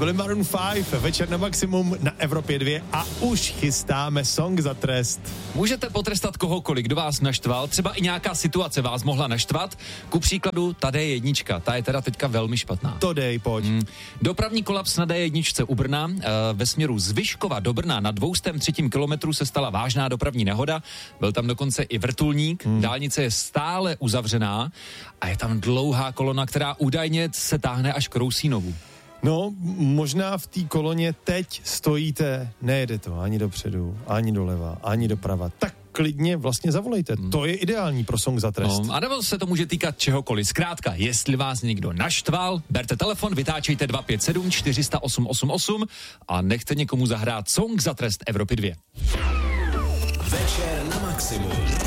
byli Maroon 5, večer na maximum na Evropě 2 a už chystáme song za trest. Můžete potrestat kohokoliv, kdo vás naštval, třeba i nějaká situace vás mohla naštvat. Ku příkladu, ta D1, ta je teda teďka velmi špatná. To dej, pojď. Dopravní kolaps na D1 u Brna. Ve směru z Vyškova do Brna na 203. kilometru se stala vážná dopravní nehoda. Byl tam dokonce i vrtulník. Dálnice je stále uzavřená a je tam dlouhá kolona, která údajně se táhne až k Rousínovu. No, možná v té koloně teď stojíte, nejede to ani dopředu, ani doleva, ani doprava. Tak klidně vlastně zavolejte. To je ideální pro song za trest. No, a nebo se to může týkat čehokoliv. Zkrátka, jestli vás někdo naštval, berte telefon, vytáčejte 257 408 88 a nechte někomu zahrát song za trest Evropy 2. Večer na maximum.